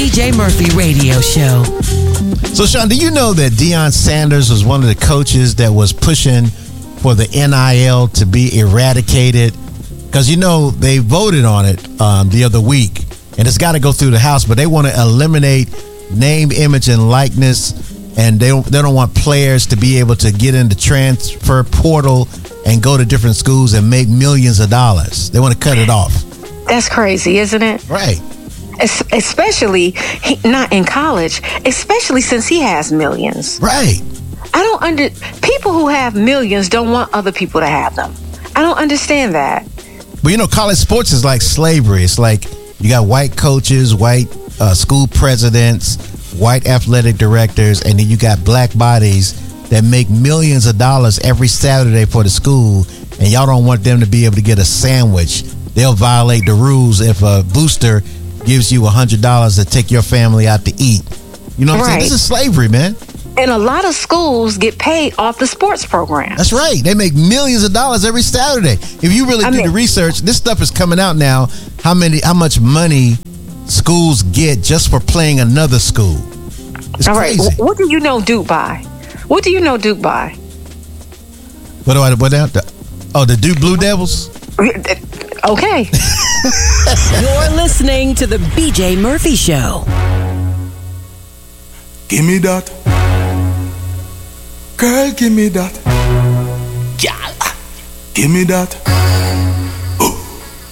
BJ Murphy Radio Show. So, Sean, do you know that Deion Sanders was one of the coaches that was pushing for the NIL to be eradicated? Because, they voted on it the other week, and it's got to go through the House, but they want to eliminate name, image, and likeness, and they don't want players to be able to get in the transfer portal and go to different schools and make millions of dollars. They want to cut it off. That's crazy, isn't it? Right. Especially not in college, especially since he has millions. Right. People who have millions don't want other people to have them. I don't understand that. But college sports is like slavery. It's like you got white coaches, white school presidents, white athletic directors, and then you got black bodies that make millions of dollars every Saturday for the school, and y'all don't want them to be able to get a sandwich. They'll violate the rules if a booster gives you $100 to take your family out to eat. You know what I'm saying? This is slavery, man. And a lot of schools get paid off the sports program. That's right. They make millions of dollars every Saturday. If you really do the research, this stuff is coming out now. How much money schools get just for playing another school? It's crazy. Right. What do you know Duke by? What do you know Duke by? What now? The Duke Blue Devils? Okay. You're listening to the BJ Murphy Show. Give me that. Girl, give me that. Girl, give me that.